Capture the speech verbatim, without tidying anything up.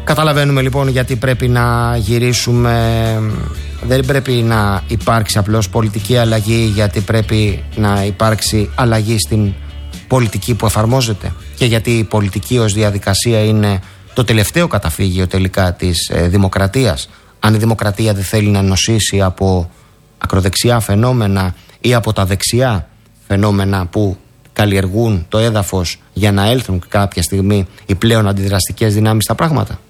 Καταλαβαίνουμε λοιπόν γιατί πρέπει να γυρίσουμε. Δεν πρέπει να υπάρξει απλώς πολιτική αλλαγή, γιατί πρέπει να υπάρξει αλλαγή στην πολιτική που εφαρμόζεται, και γιατί η πολιτική ως διαδικασία είναι το τελευταίο καταφύγιο τελικά της ε, δημοκρατίας. Αν η δημοκρατία δεν θέλει να νοσήσει από ακροδεξιά φαινόμενα ή από τα δεξιά φαινόμενα που καλλιεργούν το έδαφος για να έλθουν κάποια στιγμή οι πλέον αντιδραστικές δυνάμεις στα πράγματα.